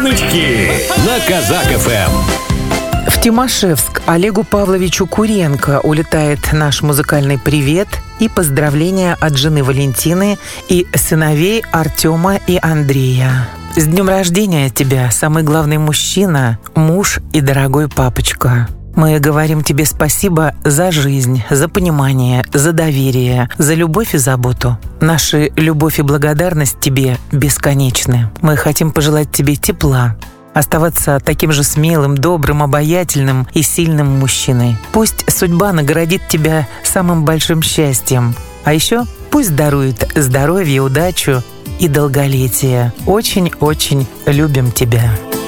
Нычки на Казак ФМ. В Тимашевск Олегу Павловичу Куренко улетает наш музыкальный привет и поздравления от жены Валентины и сыновей Артема и Андрея. С днем рождения тебя, самый главный мужчина, муж и дорогой папочка. Мы говорим тебе спасибо за жизнь, за понимание, за доверие, за любовь и заботу. Наши любовь и благодарность тебе бесконечны. Мы хотим пожелать тебе тепла, оставаться таким же смелым, добрым, обаятельным и сильным мужчиной. Пусть судьба наградит тебя самым большим счастьем. А еще пусть дарует здоровье, удачу и долголетие. Очень-очень любим тебя.